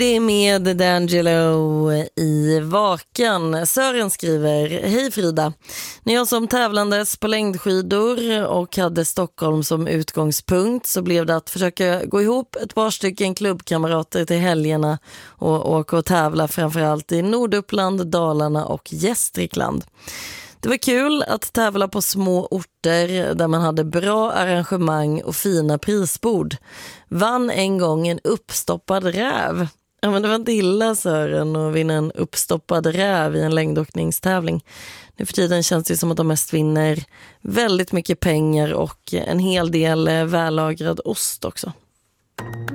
Det är med D'Angelo i Vakan. Sören skriver: Hej Frida, när jag som tävlandes på längdskidor och hade Stockholm som utgångspunkt så blev det att försöka gå ihop ett par stycken klubbkamrater till helgerna och åka och tävla framförallt i Norduppland, Dalarna och Gästrikland. Det var kul att tävla på små orter där man hade bra arrangemang och fina prisbord. Vann en gång en uppstoppad räv. Ja, men det var inte illa, Sören, att vinna en uppstoppad räv i en längdåkningstävling. Nu för tiden känns det som att de mest vinner väldigt mycket pengar och en hel del vällagrad ost också.